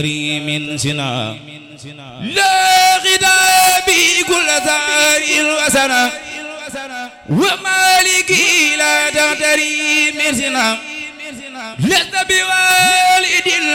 من سنا لا غدابي كل ثار وسنا ومالكي لا تغتري من سنا لست بوالد